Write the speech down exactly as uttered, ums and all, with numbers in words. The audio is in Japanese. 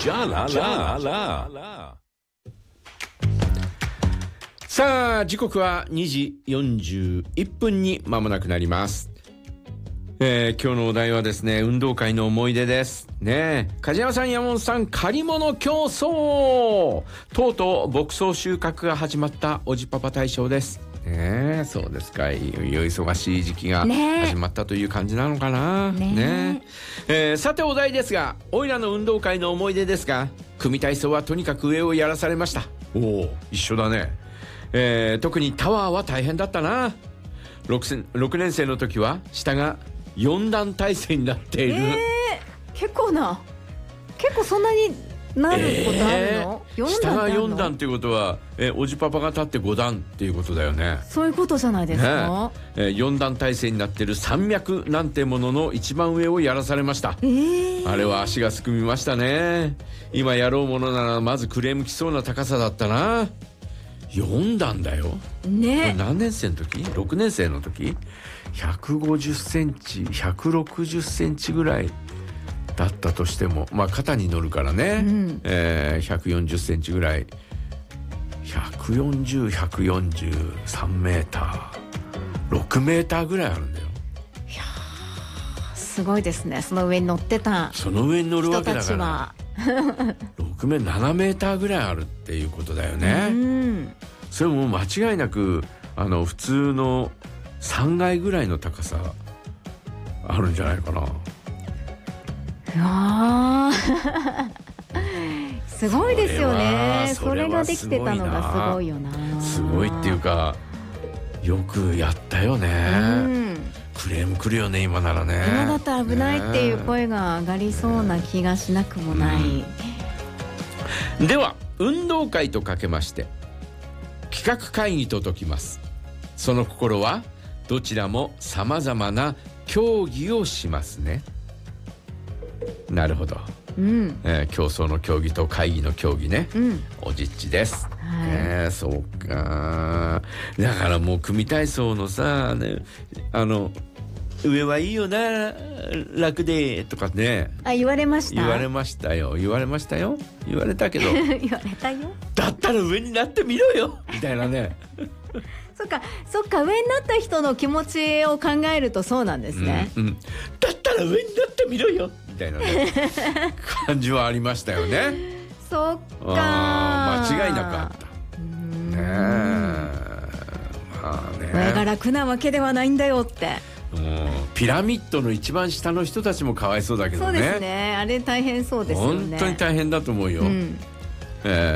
じゃららら。さあ時刻はにじよんじゅういっぷんに間もなくなります。えー、今日のお題はですね、運動会の思い出ですね。梶山さん、山本さん、借り物競争、とうとう牧草収穫が始まったおじパパ大賞ですね。そうですか、いよいよ忙しい時期が始まったという感じなのかな ね, ね、えー、さてお題ですが、おいらの運動会の思い出ですが、組体操はとにかく上をやらされました。おお、一緒だね。えー、特にタワーは大変だったな。 6, ろくねん生の時は下がよん段体制になっている、 えー、結構な結構そんなになることあるの、 えー、下がよん段っていうことは、えー、おじパパが立ってご段っていうことだよね。 そういうことじゃないですか、 ね、えー、よん段体制になっている山脈なんてものの一番上をやらされました、 えー、 あれは足がすくみましたね。今やろうものならまずクレームきそうな高さだったな。よん段だよ、 ね、 何年生の時 ?ろく 年生の時ひゃくごじゅっセンチひゃくろくじゅっセンチぐらいだったとしても、まあ肩に乗るからね、うん、えー、ひゃくよんじゅっセンチぐらい、ひゃくよんじゅう、ひゃくよんじゅうさんメーターろくメーターぐらいあるんだよ。 いやすごいですね。その上に乗ってたその上に乗るわけだからはろくメーターななメーターぐらいあるっていうことだよね、うん、それも間違いなくあの普通のさんがいぐらいの高さあるんじゃないかな。 あすごいですよね。そ れ, それができてたのがすごいよな。 すごいっていうかよくやったよね、うん、クレーム来るよね今ならね。 今だったら危ないっていう声が上がりそうな気がしなくもない、 うん、では運動会とかけまして企画会議と解きます。その心はどちらも様々な競技をしますね。なるほど、うん、えー、競争の競技と会議の競技ね、うん、おじっちです、はい、えー、そうか。だからもう組体操のさ、ね、あの上はいいよな楽でとかね、 あ言われました。 言われましたよ言われましたよ言われたけど言われたよ。 だったら上になってみろよみたいなねそっかそっか、上になった人の気持ちを考えるとそうなんですね、うんうん、 だったら上になってみろよみたいな、ね、感じはありましたよね。 そっか、 あ間違いなくあったねえ、まあね、 上が楽なわけではないんだよって。 うん、ピラミッドの一番下の人たちもかわいそうだけどね。 そうですね、あれ大変そうですよね。 本当に大変だと思うよ、うん、えー